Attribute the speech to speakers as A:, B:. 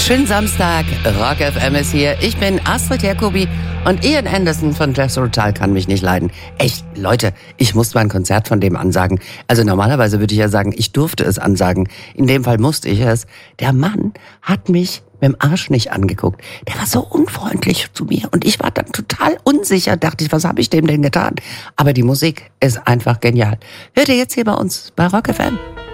A: Schönen Samstag, Rock FM ist hier. Ich bin Astrid Jacobi und Ian Anderson von Jethro Tull kann mich nicht leiden. Echt, Leute, ich muss mal ein Konzert von dem ansagen. Also normalerweise würde ich ja sagen, ich durfte es ansagen. In dem Fall musste ich es. Der Mann hat mich mit dem Arsch nicht angeguckt. Der war so unfreundlich zu mir und ich war dann total unsicher. Dachte ich, was habe ich dem denn getan? Aber die Musik ist einfach genial. Hört ihr jetzt hier bei uns bei Rock FM?